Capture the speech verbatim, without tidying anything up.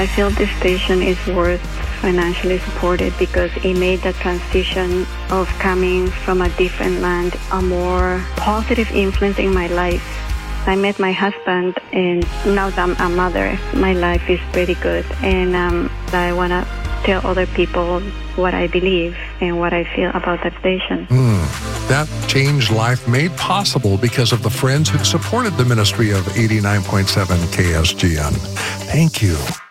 I feel this station is worth financially supported because it made the transition of coming from a different land a more positive influence in my life. I met my husband, and now that I'm a mother, my life is pretty good, and um, I want to tell other people what I believe and what I feel about that station. Mm, that changed life made possible because of the friends who supported the ministry of eighty-nine point seven K S G N. Thank you.